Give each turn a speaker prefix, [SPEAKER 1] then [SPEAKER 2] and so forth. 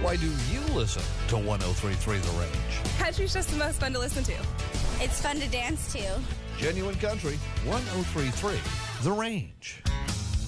[SPEAKER 1] Why do you listen to 103.3 The Range?
[SPEAKER 2] Country's just the most fun to listen to.
[SPEAKER 3] It's fun to dance to.
[SPEAKER 1] Genuine Country, 103.3 The Range.